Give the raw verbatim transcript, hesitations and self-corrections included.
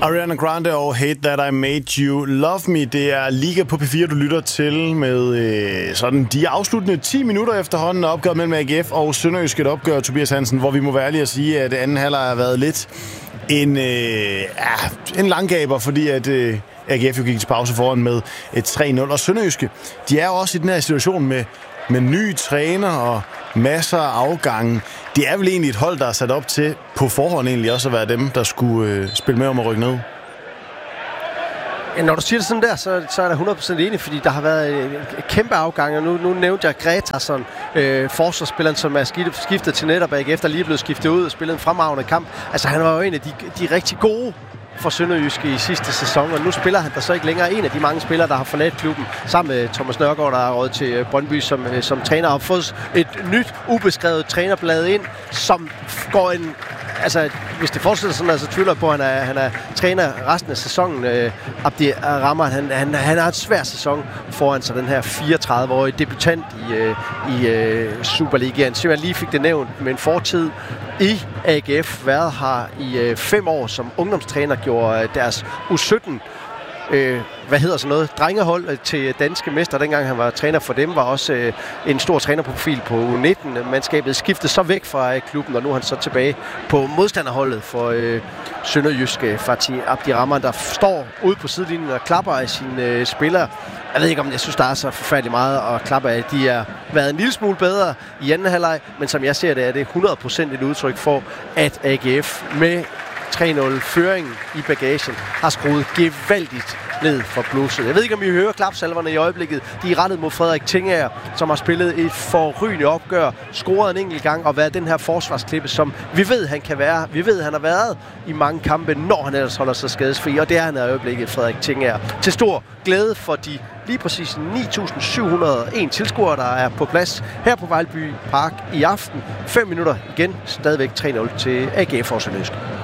Ariana Grande og Hate That I Made You Love Me. Det er Liga på P fire, du lytter til med øh, sådan de afsluttende ti minutter efterhånden af opgøret mellem A G F og Sønderjysk. Et opgør, Tobias Hansen, hvor vi må være ærlige at sige, at anden halvleg har været lidt en, øh, ja, en langgaber, fordi at øh, A G F jo gik til pause foran med et tre nul. Og Sønderjyske, de er jo også i den her situation med, med ny træner og masser af afgange. Det er vel egentlig et hold, der er sat op til på forhånd egentlig også at være dem, der skulle øh, spille med om at rykke ned. Ja, når du siger det sådan der, så, så er jeg hundrede procent enig, fordi der har været en kæmpe afgang, og nu, nu nævnte jeg Gretarsson, øh, forsvarsspilleren, som er skiftet til netop A G F, der lige er blevet skiftet ud og spillet en fremragende kamp. Altså, han var jo en af de, de rigtig gode for Sønderjyske i sidste sæson, og nu spiller han der så ikke længere. En af de mange spillere, der har forladt klubben, sammen med Thomas Nørgaard, der er råd til Brøndby som, som træner, har fået et nyt, ubeskrevet trænerblad ind, som går en... Altså, hvis det fortsætter sådan, så tvivler jeg på, at han er, han er træner resten af sæsonen. Øh, Abdi Rahman, han, han, han har en svær sæson foran sig, den her fireogtredive-årige debutant i, øh, i øh, Superligaen. Så jeg lige fik det nævnt med en fortid i A G F, været her i øh, fem år som ungdomstræner, gjorde øh, deres U sytten Øh, hvad hedder sådan noget, drengehold til danske mester. Dengang han var træner for dem, var også øh, en stor trænerprofil på U nitten. Mandskabet skiftede så væk fra øh, klubben, og nu er han så tilbage på modstanderholdet for øh, Sønderjyske. Fatih Abdi Rahman, der står ude på sidelinjen og klapper af sine øh, spillere. Jeg ved ikke, om jeg synes, der er så forfærdeligt meget at klappe af. De har været en lille smule bedre i anden halvleg, men som jeg ser det, er det hundrede procent et udtryk for, at A G F med tre nul føringen i bagagen har skruet gevaldigt ned for blusset. Jeg ved ikke, om I hører klapsalverne i øjeblikket. De er rettet mod Frederik Tingager, som har spillet et forrygende opgør, scoret en enkelt gang og været den her forsvarsklippe, som vi ved, han kan være. Vi ved, han har været i mange kampe, når han ellers holder sig skadesfri, og det er han i øjeblikket, Frederik Tingager. Til stor glæde for de lige præcis ni tusind syv hundrede og en tilskuere, der er på plads her på Vejlby Park i aften. Fem minutter igen, stadigvæk tre nul til A G F og Sønderjyske.